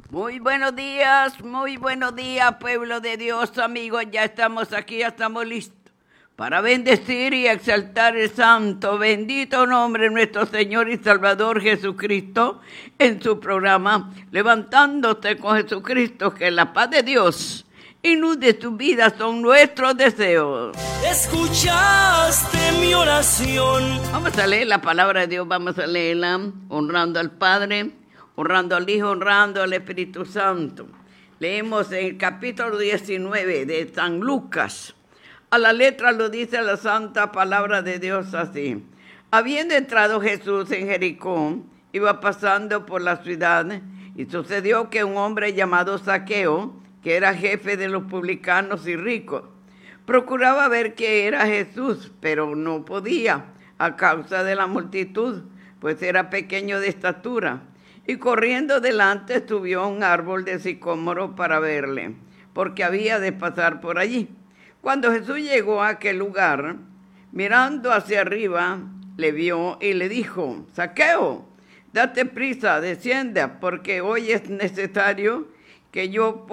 Muy buenos días, pueblo de Dios, amigos. Ya estamos aquí, ya estamos listos para bendecir y exaltar el santo, bendito nombre de nuestro Señor y Salvador Jesucristo en su programa Levantándote con Jesucristo, que la paz de Dios y luz de tu vida son nuestros deseos. Escuchaste mi oración. Vamos a leer la palabra de Dios, vamos a leerla honrando al Padre, honrando al Hijo, honrando al Espíritu Santo. Leemos en el capítulo 19 de San Lucas. A la letra lo dice la santa palabra de Dios así. Habiendo entrado Jesús en Jericó, iba pasando por la ciudad, y sucedió que un hombre llamado Zaqueo, que era jefe de los publicanos y ricos, procuraba ver qué era Jesús, pero no podía, a causa de la multitud, pues era pequeño de estatura. Y corriendo delante subió a un árbol de sicómoro para verle, porque había de pasar por allí. Cuando Jesús llegó a aquel lugar, mirando hacia arriba, le vio y le dijo: Zaqueo, date prisa, descienda, porque hoy es necesario que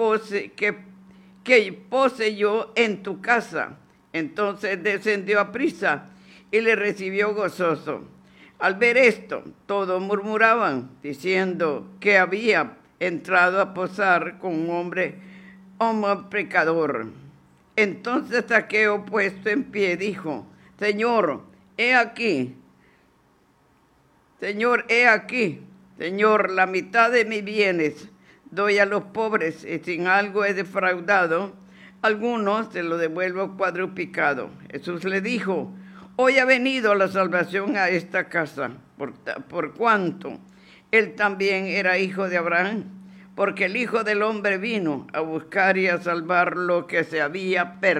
pose yo en tu casa. Entonces descendió a prisa y le recibió gozoso. Al ver esto, todos murmuraban, diciendo que había entrado a posar con un hombre pecador. Entonces Zaqueo, puesto en pie, dijo: Señor, he aquí, Señor, la mitad de mis bienes doy a los pobres, y si en algo he defraudado algunos, se lo devuelvo cuadruplicado. Jesús le dijo: hoy ha venido la salvación a esta casa, por cuanto él también era hijo de Abraham, porque el Hijo del Hombre vino a buscar y a salvar lo que se había perdido.